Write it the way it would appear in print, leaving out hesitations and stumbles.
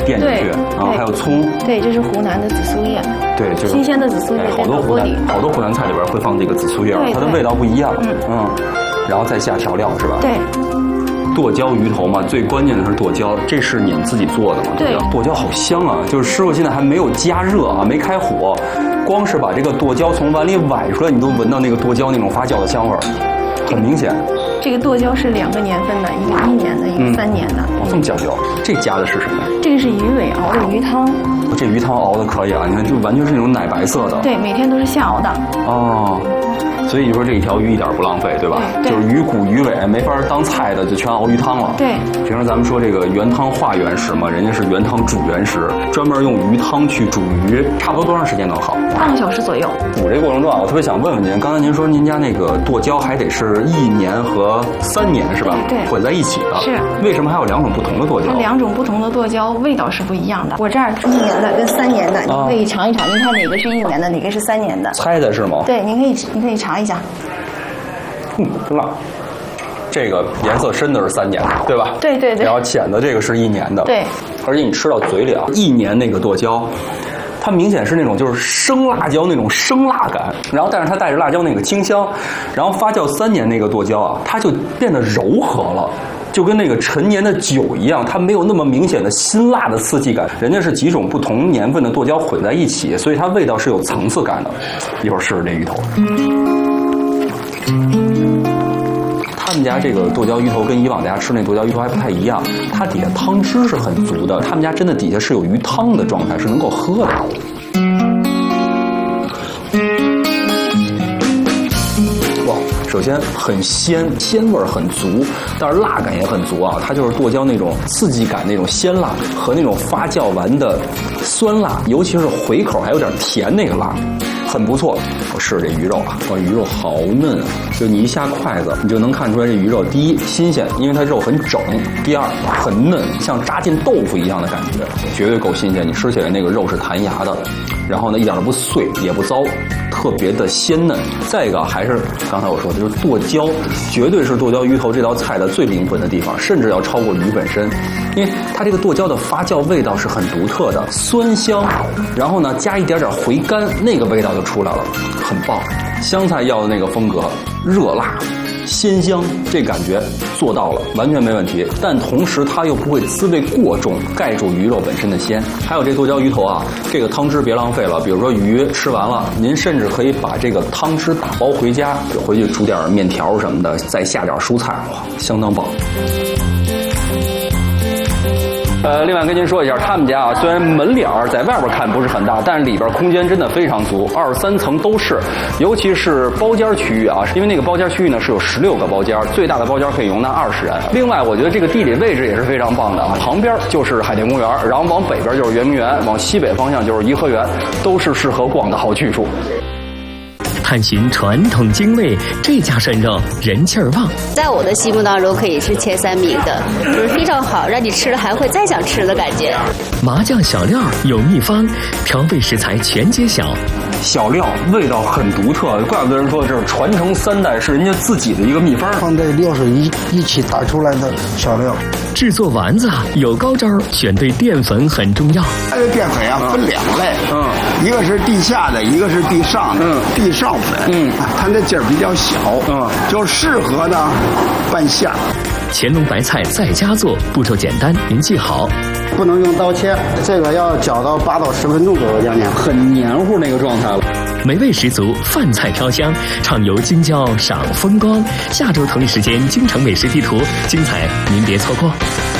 垫进去，然后还有葱。 对，这是湖南的紫苏叶。 对，就是新鲜的紫苏叶好多湖南菜里边会放这个紫苏叶，它的味道不一样。然后再下调料是吧？ 对。 剁椒鱼头嘛，最关键的是剁椒，这是你们自己做的吗？ 对， 剁椒好香啊！就是师傅现在还没有加热啊，没开火，光是把这个剁椒从碗里崴出来，你都闻到那个剁椒那种发酵的香味儿，很明显。 这个剁椒是2个年份的，一个1年的，一个3年的。 这么讲究。这加的是什么呀？ 这个是鱼尾熬的鱼汤。 这鱼汤熬的可以啊，你看就完全是那种奶白色的。 对，每天都是现熬的。 哦。所以你说这一条鱼一点不浪费，对吧？就是鱼骨鱼尾没法当菜的，就全熬鱼汤了。 对。 平时咱们说这个原汤化原食嘛，人家是原汤煮原食，专门用鱼汤去煮鱼，差不多多长时间能好 ？半个小时左右。 煮这过程中啊，我特别想问问您，刚才您说您家那个剁椒还得是1年和3年是吧？ 对， 混在一起的。 是。 为什么还有2种不同的剁椒 ？2种不同的剁椒味道是不一样的。我这儿是1年的跟3年的，你可以尝一尝，您看哪个是1年的，哪个是3年的？ 猜的是吗？ 对，您可以尝一下。 真辣。这个颜色深的是3年的，对吧？ 对。 然后浅的这个是1年的。 对。 而且你吃到嘴里啊，1年那个剁椒，它明显是那种就是生辣椒那种生辣感，然后但是它带着辣椒那个清香，然后发酵3年那个剁椒啊，它就变得柔和了。就跟那个陈年的酒一样，它没有那么明显的辛辣的刺激感。人家是几种不同年份的剁椒混在一起，所以它味道是有层次感的。一会儿试试这鱼头。他们家这个剁椒鱼头跟以往大家吃那剁椒鱼头还不太一样，它底下汤汁是很足的。他们家真的底下是有鱼汤的状态，是能够喝的。哇，首先很鲜味儿很足，但是辣感也很足啊。它就是剁椒那种刺激感，那种鲜辣和那种发酵完的酸辣，尤其是回口还有点甜那个辣。很不错，我试试这鱼肉啊，哇，鱼肉好嫩啊！就你一下筷子，你就能看出来这鱼肉，第一新鲜，因为它肉很整；第二很嫩，像炸进豆腐一样的感觉，绝对够新鲜。你吃起来那个肉是弹牙的，然后呢一点都不碎也不糟，特别的鲜嫩。再一个还是刚才我说的，就是剁椒，绝对是剁椒鱼头这道菜的最灵魂的地方，甚至要超过鱼本身，因为它这个剁椒的发酵味道是很独特的，酸香，然后呢加一点回甘，那个味道就出来了，很棒。湘菜要的那个风格，热辣鲜香，这感觉做到了，完全没问题。但同时它又不会滋味过重，盖住鱼肉本身的鲜。还有这剁椒鱼头啊，这个汤汁别浪费了。比如说鱼吃完了，您甚至可以把这个汤汁打包回家，就回去煮点面条什么的，再下点蔬菜，哇，相当棒。另外跟您说一下，他们家啊，虽然门脸儿在外边看不是很大，但是里边空间真的非常足，2、3层都是，尤其是包间区域啊，因为那个包间区域呢是有16个包间，最大的包间可以容纳20人。另外，我觉得这个地理位置也是非常棒的啊，旁边就是海淀公园，然后往北边就是圆明园，往西北方向就是颐和园，都是适合逛的好去处。 探寻传统精味，这家涮肉人气儿旺。 在我的心目当中，可以是前3名的，就是非常好，让你吃了还会再想吃的感觉。 麻酱小料有秘方，调味食材全揭晓。 小料味道很独特，怪不得人说这是传承3代，是人家自己的一个秘方。 放在料水一起打出来的小料。 制作丸子有高招，选对淀粉很重要。 它的淀粉啊分2类，一个是地下的，一个是地上的，地上粉，它的劲儿比较小，就适合呢拌馅儿。 乾隆白菜在家做，步骤简单，您记好。 不能用刀切，这个要搅到8到10分钟左右，将近很黏糊那个状态了。 美味十足，饭菜飘香，畅游京郊赏风光。下周同一时间，京城美食地图，精彩您别错过。